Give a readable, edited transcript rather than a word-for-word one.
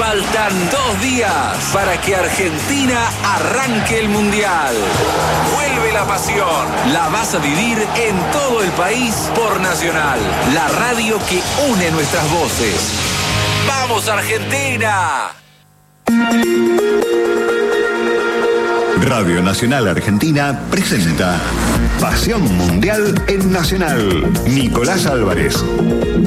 Faltan 2 días para que Argentina arranque el Mundial. Vuelve la pasión. La vas a vivir en todo el país por Nacional, la radio que une nuestras voces. ¡Vamos, Argentina! Radio Nacional Argentina presenta Pasión Mundial en Nacional. Nicolás Álvarez.